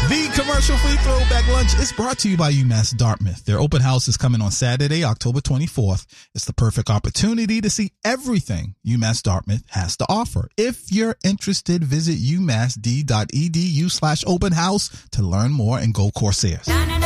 The commercial-free Throwback Lunch is brought to you by UMass Dartmouth. Their open house is coming on Saturday, October 24th. It's the perfect opportunity to see everything UMass Dartmouth has to offer. If you're interested, visit umassd.edu/open house to learn more and go Corsairs.